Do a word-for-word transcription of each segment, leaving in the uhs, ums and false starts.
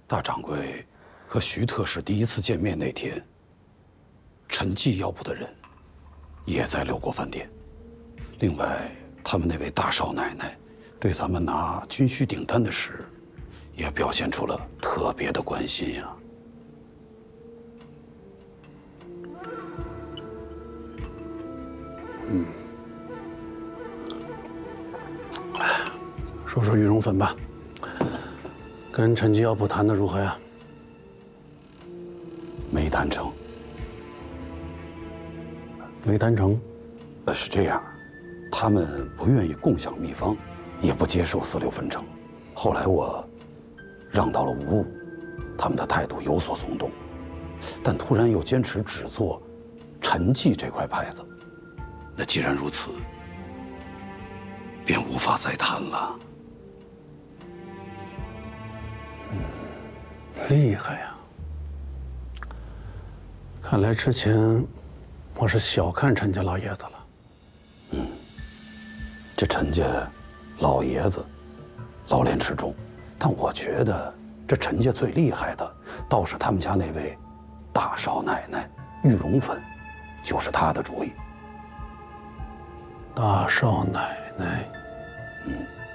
大掌柜和徐特使第一次见面那天，陈记药铺的人也在六国饭店。另外，他们那位大少奶奶对咱们拿军需订单的事，也表现出了特别的关心呀。嗯，说说羽绒粉吧，跟陈记药铺谈的如何呀？没谈成。没谈成？呃，是这样，他们不愿意共享秘方，也不接受四六分成。后来我让到了无误，他们的态度有所松动，但突然又坚持只做陈记这块牌子。那既然如此，便无法再谈了。嗯，厉害呀！看来之前我是小看陈家老爷子了。嗯，这陈家老爷子老练持重，但我觉得这陈家最厉害的，倒是他们家那位大少奶奶玉龙粉，就是她的主意。大少奶奶，嗯。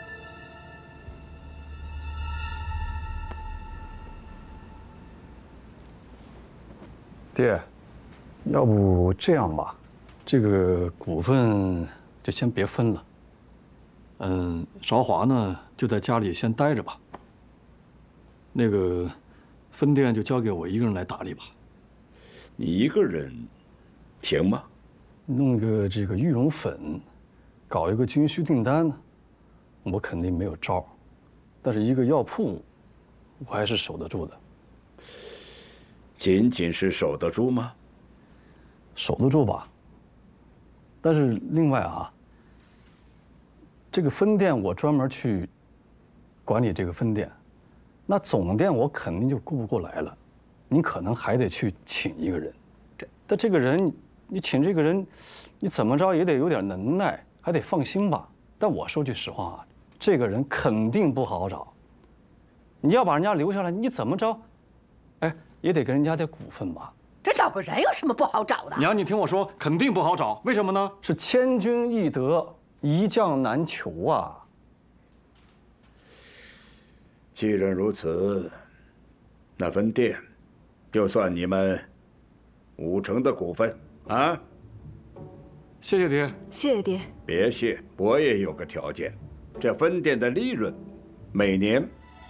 爹，要不这样吧，这个股份就先别分了。嗯，韶华呢就在家里先待着吧。那个分店就交给我一个人来打理吧。 你一个人行吗？ 弄个这个羽绒粉，搞一个军需订单呢，我肯定没有招。但是一个药铺，我还是守得住的。 仅仅是守得住吗？ 守得住吧。但是另外啊，这个分店我专门去管理这个分店，那总店我肯定就顾不过来了，你可能还得去请一个人。这但这个人，你请这个人，你怎么着也得有点能耐，还得放心吧。但我说句实话啊，这个人肯定不好找。你要把人家留下来，你怎么着，哎，也得给人家点股份吧。 这找个人有什么不好找的？ 娘，你听我说，肯定不好找。为什么呢？是千军易得，一将难求啊。 既然如此，那分店就算你们五成的股份啊。 谢谢爹。 谢谢爹。 别谢，我也有个条件，这分店的利润每年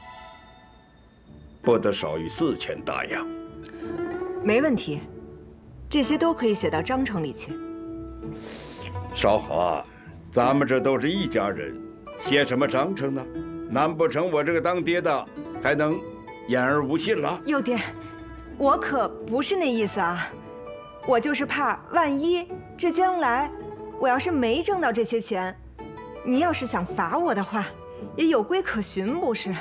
不得少于四千大洋。 没问题，这些都可以写到章程里去。 少华，咱们这都是一家人，写什么章程呢？难不成我这个当爹的还能言而无信了？ 幼爹，我可不是那意思啊，我就是怕万一这将来我要是没挣到这些钱，你要是想罚我的话，也有规可循，不是？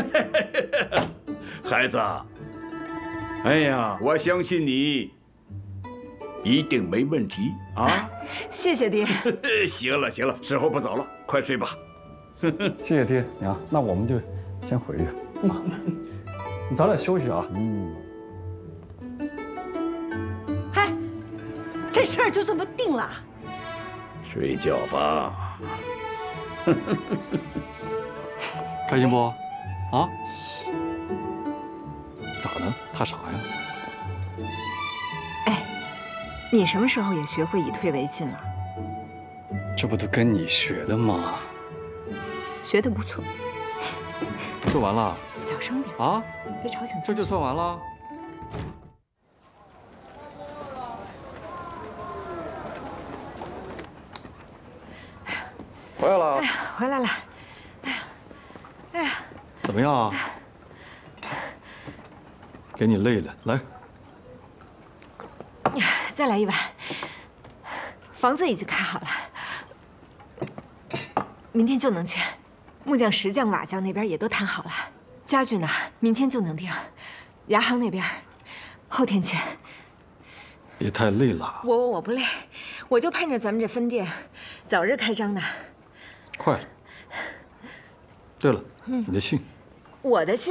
孩子，哎呀，我相信你一定没问题啊！ 谢谢爹。 行了行了，时候不早了，快睡吧。 谢谢爹娘，那我们就先回去。咱俩休息啊。 嗯。 哎，这事儿就这么定了？ 睡觉吧。 开心不？啊？咋的？怕啥呀？ 哎，你什么时候也学会以退为进了？ 这不都跟你学的吗？ 学得不错。 做完了？ 小声点啊！ 别吵醒。 这就算完了？回来了。 哎呀，回来了。哎呀，哎呀， 怎么样啊？给你累的，来。 再来一碗。房子已经开好了，明天就能签。木匠、石匠、瓦匠那边也都谈好了，家具呢，明天就能定。牙行那边，后天去。 别太累了。 我我我不累，我就盼着咱们这分店早日开张呢。 快了。对了，你的信。 我的信。